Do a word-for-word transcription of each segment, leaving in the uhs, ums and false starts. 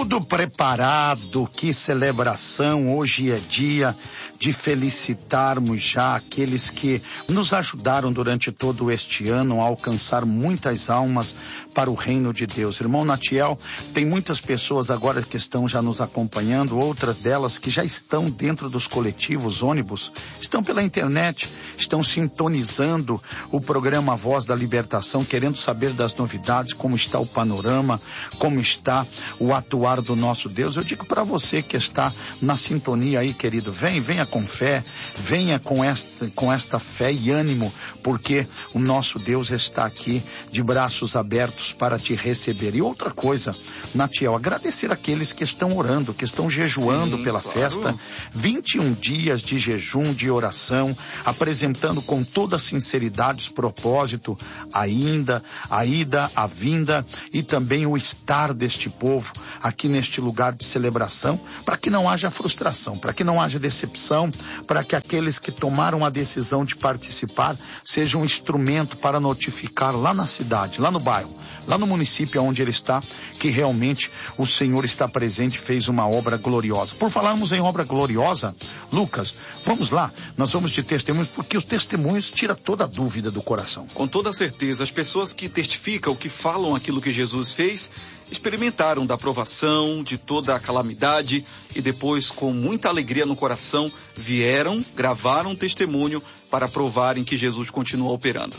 Tudo preparado, que celebração, hoje é dia de felicitarmos já aqueles que nos ajudaram durante todo este ano a alcançar muitas almas para o reino de Deus. Irmão Natiel, tem muitas pessoas agora que estão já nos acompanhando, outras delas que já estão dentro dos coletivos, ônibus, estão pela internet, estão sintonizando o programa Voz da Libertação, querendo saber das novidades, como está o panorama, como está o atuar do nosso Deus. Eu digo para você que está na sintonia aí, querido, vem, venha com fé, venha com esta, com esta fé e ânimo, porque o nosso Deus está aqui de braços abertos para te receber. E outra coisa, Natiel, agradecer aqueles que estão orando, que estão jejuando Sim, pela claro. festa, vinte e um dias de jejum, de oração, apresentando com toda sinceridade os propósitos, ainda, a ida, a vinda e também o estar deste povo aqui neste lugar de celebração, para que não haja frustração, para que não haja decepção, para que aqueles que tomaram a decisão de participar sejam um instrumento para notificar lá na cidade, lá no bairro, lá no município onde ele está, que realmente o Senhor está presente e fez uma obra gloriosa. Por falarmos em obra gloriosa, Lucas, vamos lá, nós vamos de testemunhos, porque os testemunhos tiram toda a dúvida do coração. Com toda certeza, as pessoas que testificam, que falam aquilo que Jesus fez, experimentaram da provação, de toda a calamidade e depois, com muita alegria no coração, vieram, gravaram um testemunho para provarem que Jesus continua operando.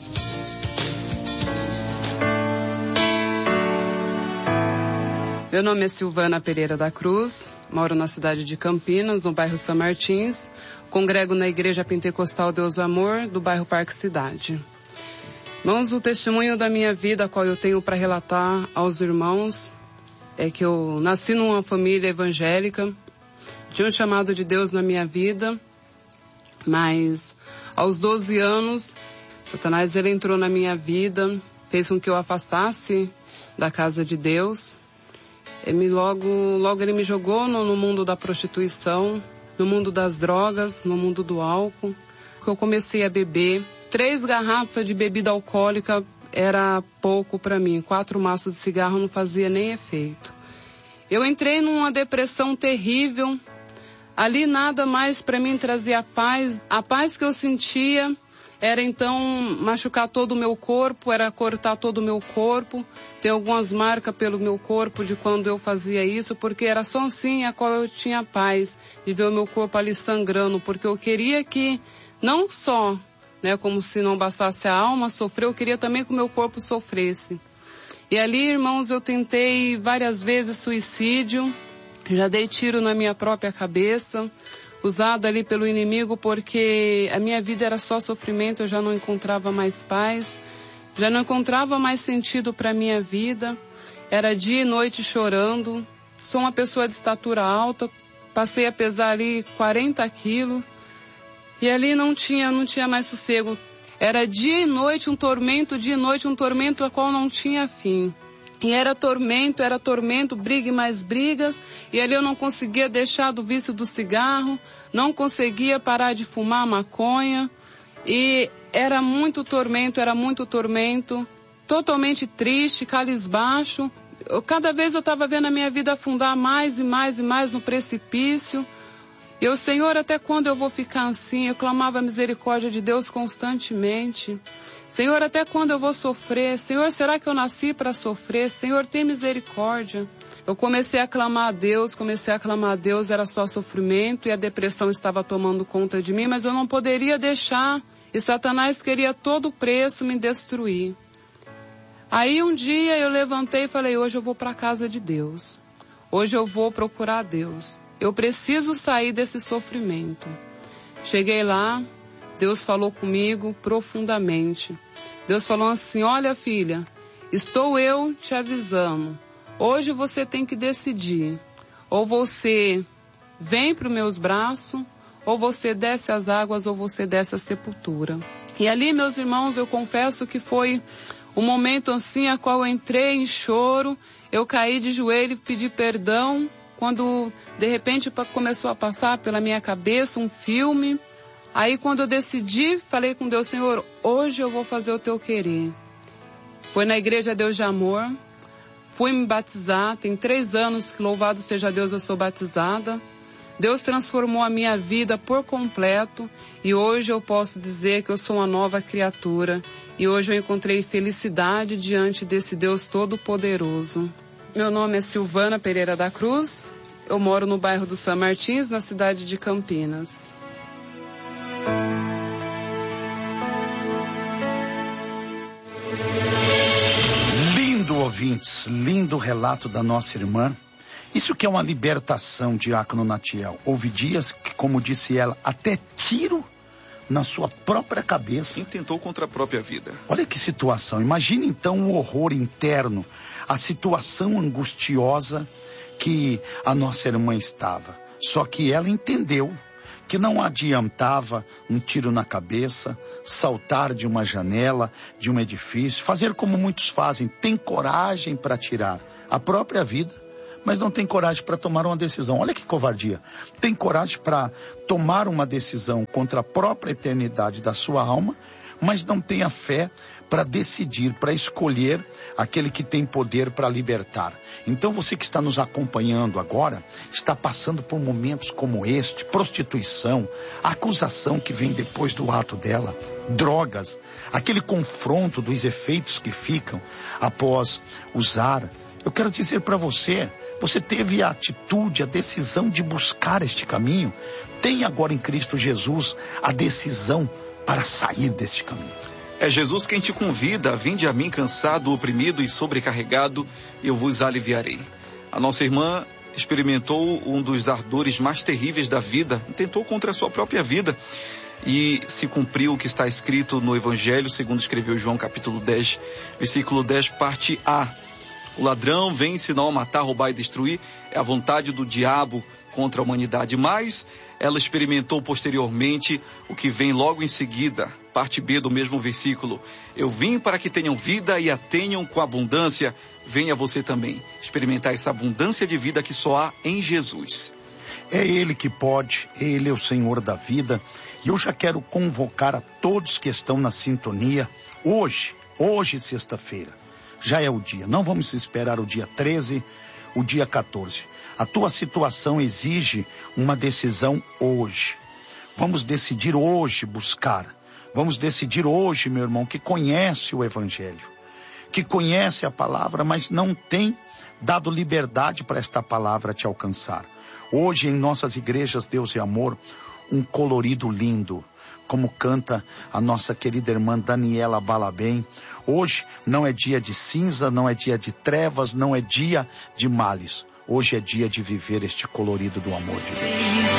Meu nome é Silvana Pereira da Cruz, moro na cidade de Campinas, no bairro São Martins, congrego na Igreja Pentecostal Deus Amor, do bairro Parque Cidade. Irmãos, o testemunho da minha vida, qual eu tenho para relatar aos irmãos, é que eu nasci numa família evangélica, tinha um chamado de Deus na minha vida, mas aos doze anos, Satanás ele entrou na minha vida, fez com que eu afastasse da casa de Deus. Ele logo, logo ele me jogou no, no mundo da prostituição, no mundo das drogas, no mundo do álcool. Eu comecei a beber. Três garrafas de bebida alcoólica era pouco para mim. Quatro maços de cigarro não fazia nem efeito. Eu entrei numa depressão terrível. Ali nada mais para mim trazia paz. A paz que eu sentia era então machucar todo o meu corpo, era cortar todo o meu corpo. Tem algumas marcas pelo meu corpo de quando eu fazia isso, porque era só assim a qual eu tinha paz, de ver o meu corpo ali sangrando, porque eu queria que não só, né, como se não bastasse a alma sofrer, eu queria também que o meu corpo sofresse. E ali, irmãos, eu tentei várias vezes suicídio, já dei tiro na minha própria cabeça, usada ali pelo inimigo, porque a minha vida era só sofrimento, eu já não encontrava mais paz. Já não encontrava mais sentido para a minha vida, era dia e noite chorando. Sou uma pessoa de estatura alta, passei a pesar ali quarenta quilos e ali não tinha, não tinha mais sossego. Era dia e noite um tormento, dia e noite um tormento a qual não tinha fim. E era tormento, era tormento, briga e mais brigas, e ali eu não conseguia deixar do vício do cigarro, não conseguia parar de fumar maconha, e era muito tormento, era muito tormento, totalmente triste, cabisbaixo. Eu, cada vez eu estava vendo a minha vida afundar mais e mais e mais no precipício. E o Senhor, até quando eu vou ficar assim? Eu clamava a misericórdia de Deus constantemente. Senhor, até quando eu vou sofrer? Senhor, será que eu nasci para sofrer? Senhor, tem misericórdia. Eu comecei a clamar a Deus, comecei a clamar a Deus, era só sofrimento e a depressão estava tomando conta de mim, mas eu não poderia deixar. E Satanás queria a todo preço me destruir. Aí um dia eu levantei e falei, hoje eu vou para a casa de Deus. Hoje eu vou procurar Deus. Eu preciso sair desse sofrimento. Cheguei lá, Deus falou comigo profundamente. Deus falou assim, olha filha, estou eu te avisando. Hoje você tem que decidir. Ou você vem para os meus braços, ou você desce as águas, ou você desce a sepultura. E ali, meus irmãos, eu confesso que foi um momento assim, a qual eu entrei em choro, eu caí de joelho e pedi perdão, quando de repente começou a passar pela minha cabeça um filme. Aí quando eu decidi, falei com Deus, Senhor, hoje eu vou fazer o teu querer. Foi na Igreja Deus de Amor, Fui me batizar, tem três anos que, louvado seja Deus, eu sou batizada. Deus transformou a minha vida por completo e hoje eu posso dizer que eu sou uma nova criatura. E hoje eu encontrei felicidade diante desse Deus Todo-Poderoso. Meu nome é Silvana Pereira da Cruz. Eu moro no bairro do São Martins, na cidade de Campinas. Lindo, ouvintes, lindo relato da nossa irmã. Isso que é uma libertação, diácono Natiel. Houve dias que, como disse ela, até tiro na sua própria cabeça. Intentou contra a própria vida. Olha que situação. Imagine então o horror interno, a situação angustiosa que a nossa irmã estava. Só que ela entendeu que não adiantava um tiro na cabeça, saltar de uma janela, de um edifício, fazer como muitos fazem, tem coragem para tirar a própria vida, mas não tem coragem para tomar uma decisão. Olha que covardia. Tem coragem para tomar uma decisão contra a própria eternidade da sua alma, mas não tem a fé para decidir, para escolher aquele que tem poder para libertar. Então você que está nos acompanhando agora, está passando por momentos como este, prostituição, a acusação que vem depois do ato dela, drogas, aquele confronto dos efeitos que ficam após usar. Eu quero dizer para você, você teve a atitude, a decisão de buscar este caminho, tem agora em Cristo Jesus a decisão para sair deste caminho. É Jesus quem te convida, vinde a mim cansado, oprimido e sobrecarregado, e eu vos aliviarei. A nossa irmã experimentou um dos ardores mais terríveis da vida, tentou contra a sua própria vida, e se cumpriu o que está escrito no Evangelho, segundo escreveu João capítulo dez, versículo dez, parte A. O ladrão vem senão a matar, roubar e destruir, é a vontade do diabo contra a humanidade, mas ela experimentou posteriormente o que vem logo em seguida, parte B do mesmo versículo. Eu vim para que tenham vida e a tenham com abundância, venha você também experimentar essa abundância de vida que só há em Jesus. É Ele que pode, Ele é o Senhor da vida, e eu já quero convocar a todos que estão na sintonia, hoje, hoje sexta-feira, já é o dia, não vamos esperar o dia treze, o dia quatorze. A tua situação exige uma decisão hoje. Vamos decidir hoje buscar. Vamos decidir hoje, meu irmão, que conhece o Evangelho, que conhece a palavra, mas não tem dado liberdade para esta palavra te alcançar. Hoje, em nossas igrejas, Deus é Amor, um colorido lindo, como canta a nossa querida irmã Daniela Balabem. Hoje não é dia de cinza, não é dia de trevas, não é dia de males. Hoje é dia de viver este colorido do amor de Deus.